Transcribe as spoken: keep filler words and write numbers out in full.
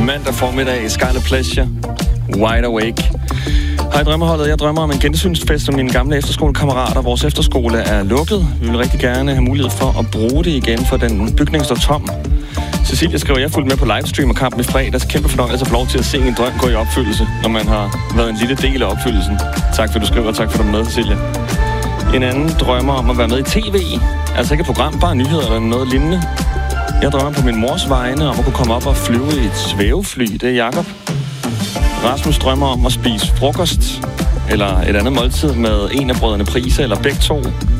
mandag formiddag. Scarlet Pleasure. Wide Awake. Hej drømmeholdet. Jeg drømmer om en gensynsfest med mine gamle efterskolekammerater. Vores efterskole er lukket. Vi vil rigtig gerne have mulighed for at bruge det igen, for den bygning står tom. Cecilia skriver, jeg fulgte med på livestream og kampen i fredags. Kæmpe fornøjelse at få lov til at se en drøm gå i opfyldelse, når man har været en lille del af opfyldelsen. Tak for, du skriver, og tak for, du er med, Cecilia. En anden drømmer om at være med i tv. Altså ikke et program, bare nyheder eller noget lignende. Jeg drømmer på min mors vegne om at kunne komme op og flyve i et svævefly. Det er Jakob. Rasmus drømmer om at spise frokost eller et andet måltid med en af brødrene Price eller begge to.